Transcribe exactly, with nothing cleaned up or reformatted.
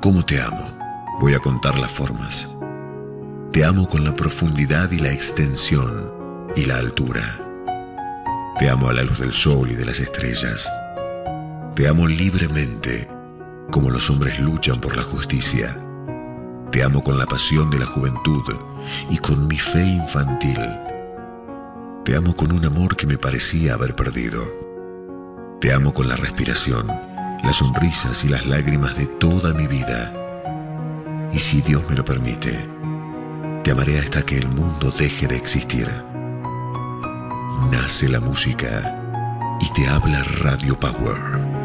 ¿Cómo te amo? Voy a contar las formas. Te amo con la profundidad y la extensión y la altura. Te amo a la luz del sol y de las estrellas. Te amo libremente, como los hombres luchan por la justicia. Te amo con la pasión de la juventud y con mi fe infantil. Te amo con un amor que me parecía haber perdido. Te amo con la respiración, las sonrisas y las lágrimas de toda mi vida. Y si Dios me lo permite, te amaré hasta que el mundo deje de existir. Nace la música y te habla Radio Power.